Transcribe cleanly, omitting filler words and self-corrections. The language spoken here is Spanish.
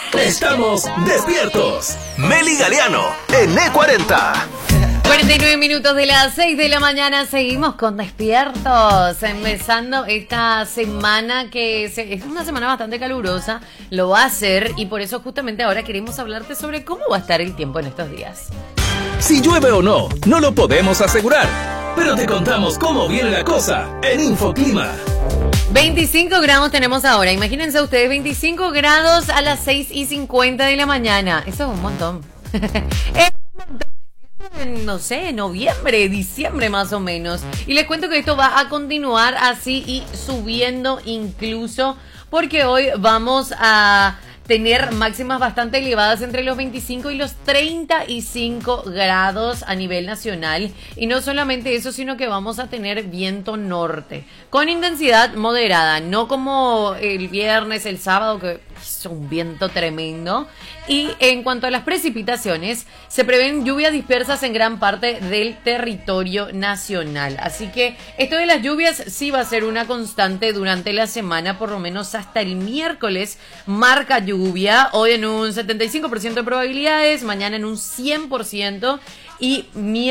Estamos despiertos. Meli Galeano en E40. 49 minutos de las 6 de la mañana, seguimos con Despiertos, empezando esta semana que es una semana bastante calurosa, lo va a ser y por eso justamente ahora queremos hablarte sobre cómo va a estar el tiempo en estos días. Si llueve o no, no lo podemos asegurar, pero te contamos cómo viene la cosa en Infoclima. 25 grados tenemos ahora, imagínense ustedes, 25 grados a las 6:50 de la mañana, eso es un montón. Es un montón. No sé, noviembre, diciembre más o menos. Y les cuento que esto va a continuar así y subiendo incluso porque hoy vamos a tener máximas bastante elevadas entre los 25 y los 35 grados a nivel nacional. Y no solamente eso, sino que vamos a tener viento norte con intensidad moderada, no como el viernes, el sábado, que es un viento tremendo. Y en cuanto a las precipitaciones, se prevén lluvias dispersas en gran parte del territorio nacional. Así que esto de las lluvias sí va a ser una constante durante la semana, por lo menos hasta el miércoles marca lluvia. Hoy en un 75% de probabilidades, mañana en un 100% y